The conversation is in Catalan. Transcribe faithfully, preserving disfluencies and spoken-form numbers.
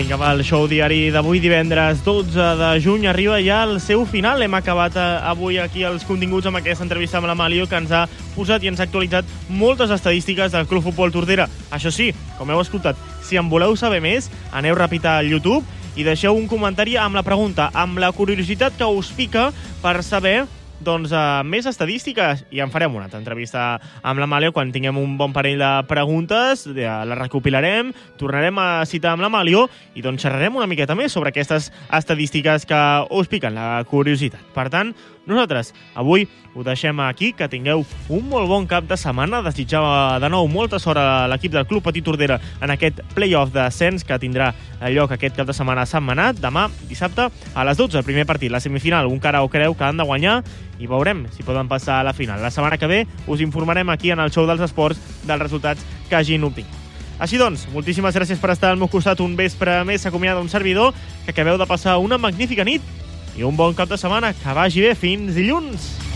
Vinga, va, el show diari d'avui, divendres dotze de juny, arriba ja al seu final. Hem acabat eh, avui aquí els continguts amb aquesta entrevista amb l'Amalio, que ens ha posat i ens ha actualitzat moltes estadístiques del Club Futbol Tordera. Això sí, com heu escoltat, si en voleu saber més, aneu ràpid a YouTube i deixeu un comentari amb la pregunta, amb la curiositat que us pica per saber doncs, uh, més estadístiques, i en farem una altra entrevista amb l'Amalio quan tinguem un bon parell de preguntes, ja la recopilarem, tornarem a citar amb l'Amalio i doncs xerrarem una miqueta més sobre aquestes estadístiques que us piquen la curiositat. Per tant, nosaltres avui ho deixem aquí, que tingueu un molt bon cap de setmana. Desitjava de nou molta sort a l'equip del Club Petit Tordera en aquest play-off d'ascens que tindrà lloc aquest cap de setmana a Sant Manat. Demà, dissabte, a les dotze, el primer partit, la semifinal. Un cara o creu que han de guanyar i veurem si poden passar a la final. La setmana que ve us informarem aquí en el show dels esports dels resultats que hagin obtingut. Així doncs, moltíssimes gràcies per estar al meu costat un vespre més. S'acomiada un servidor, que acabeu de passar una magnífica nit i un bon cap de setmana. Que vagi bé. Fins dilluns!